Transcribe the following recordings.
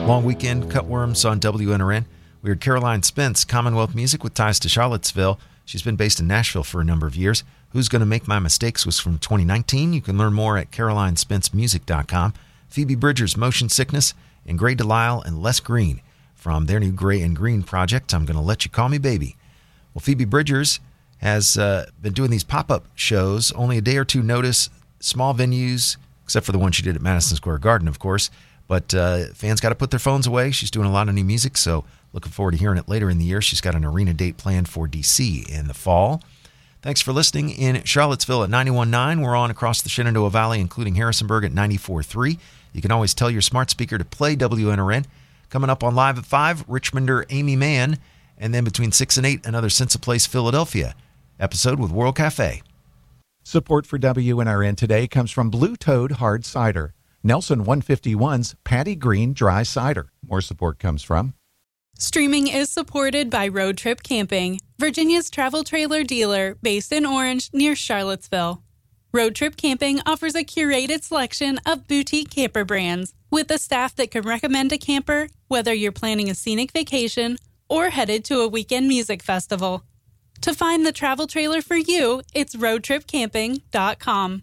Long Weekend, Cutworms on WNRN. We heard Caroline Spence, Commonwealth Music with ties to Charlottesville. She's been based in Nashville for a number of years. Who's Gonna Make My Mistakes was from 2019. You can learn more at CarolineSpenceMusic.com. Phoebe Bridgers, Motion Sickness, and Gray Delisle and Les Green from their new Gray and Green project, I'm Gonna Let You Call Me Baby. Well, Phoebe Bridgers has been doing these pop-up shows, only a day or two notice, small venues, except for the one she did at Madison Square Garden, of course. But fans got to put their phones away. She's doing a lot of new music, so looking forward to hearing it later in the year. She's got an arena date planned for D.C. in the fall. Thanks for listening in Charlottesville at 91.9. We're on across the Shenandoah Valley, including Harrisonburg at 94.3. You can always tell your smart speaker to play WNRN. Coming up on Live at 5, Richmonder Amy Mann. And then between 6 and 8, another Sense of Place Philadelphia episode with World Cafe. Support for WNRN today comes from Blue Toad Hard Cider, Nelson 151's Patty Green Dry Cider. More support comes from Streaming is supported by Road Trip Camping, Virginia's travel trailer dealer based in Orange near Charlottesville. Road Trip Camping offers a curated selection of boutique camper brands with a staff that can recommend a camper whether you're planning a scenic vacation or headed to a weekend music festival. To find the travel trailer for you, it's roadtripcamping.com.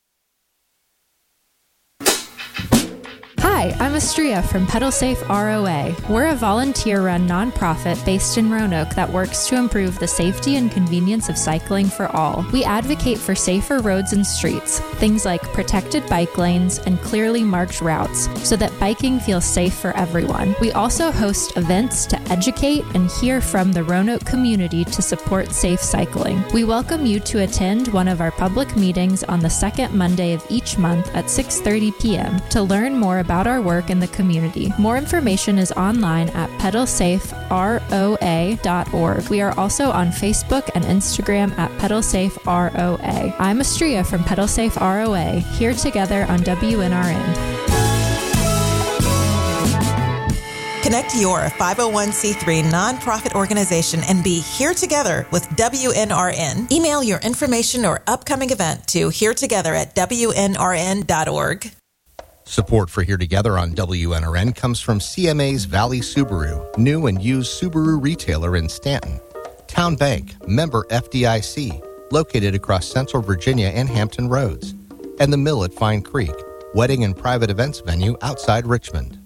Hi, I'm Astria from Pedal Safe ROA. We're a volunteer-run nonprofit based in Roanoke that works to improve the safety and convenience of cycling for all. We advocate for safer roads and streets, things like protected bike lanes and clearly marked routes, so that biking feels safe for everyone. We also host events to educate and hear from the Roanoke community to support safe cycling. We welcome you to attend one of our public meetings on the second Monday of each month at 6:30 p.m. to learn more about our work in the community. More information is online at pedalsaferoa.org. We are also on Facebook and Instagram at pedalsaferoa. I'm Astria from Pedal Safe ROA, here together on WNRN. Connect your 501c3 nonprofit organization and be here together with WNRN. Email your information or upcoming event to heretogether@WNRN.org. Support for Here Together on WNRN comes from CMA's Valley Subaru, new and used Subaru retailer in Stanton. Town Bank, member FDIC, located across Central Virginia and Hampton Roads. And the Mill at Fine Creek, wedding and private events venue outside Richmond.